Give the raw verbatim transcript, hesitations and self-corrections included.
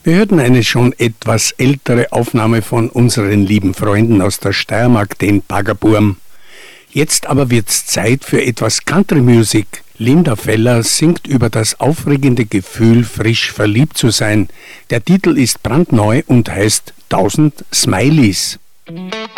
Wir hörten eine schon etwas ältere Aufnahme von unseren lieben Freunden aus der Steiermark, den Baggerburm. Jetzt aber wird's Zeit für etwas Country Music. Linda Feller singt über das aufregende Gefühl, frisch verliebt zu sein. Der Titel ist brandneu und heißt Tausend Smileys.